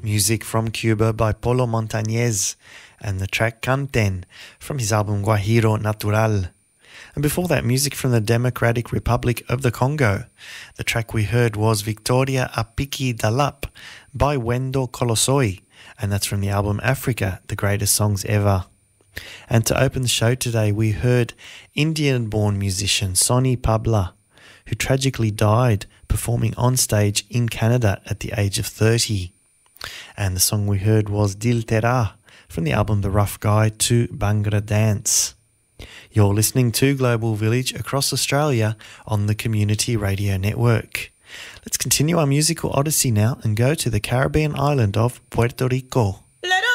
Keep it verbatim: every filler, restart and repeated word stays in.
music from Cuba by Polo Montañez and the track Canten from his album Guajiro Natural. And before that, music from the Democratic Republic of the Congo. The track we heard was Victoria Apiki Dalap by Wendo Kolosoi, and that's from the album Africa, the Greatest Songs Ever. And to open the show today, we heard Indian-born musician Sonny Pabla, who tragically died performing on stage in Canada at the age of thirty. And the song we heard was Dil Tera from the album The Rough Guide to Bhangra Dance. You're listening to Global Village across Australia on the Community Radio Network. Let's continue our musical odyssey now and go to the Caribbean island of Puerto Rico.